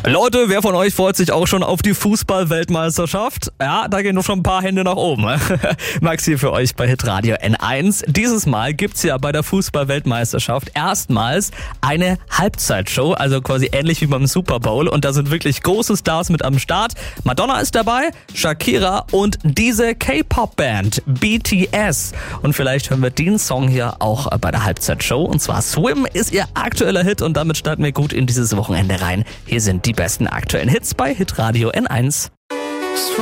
Leute, wer von euch freut sich auch schon auf die Fußball-Weltmeisterschaft? Ja, da gehen noch schon ein paar Hände nach oben. Max hier für euch bei Hitradio N1. Dieses Mal gibt's ja bei der Fußball-Weltmeisterschaft erstmals eine Halbzeitshow, also quasi ähnlich wie beim Super Bowl. Und da sind wirklich große Stars mit am Start. Madonna ist dabei, Shakira und diese K-Pop-Band BTS. Und vielleicht hören wir den Song hier auch bei der Halbzeitshow. Und zwar Swim ist ihr aktueller Hit und damit starten wir gut in dieses Wochenende rein. Hier sind die besten aktuellen Hits bei Hitradio N1.